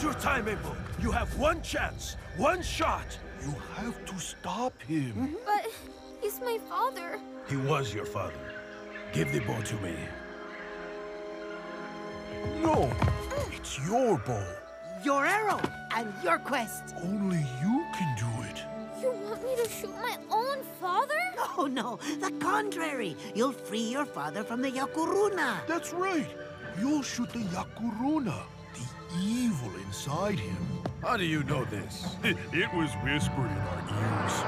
your time, Able. You have one chance, one shot. You have to stop him. But he's my father. He was your father. Give the bow to me. No, it's your bow. Your arrow and your quest. Only you can do it. You want me to shoot my own father? Oh, no, the contrary. You'll free your father from the Yakuruna. That's right. You'll shoot the Yakuruna, the evil inside him. How do you know this? It was whispered in our ears.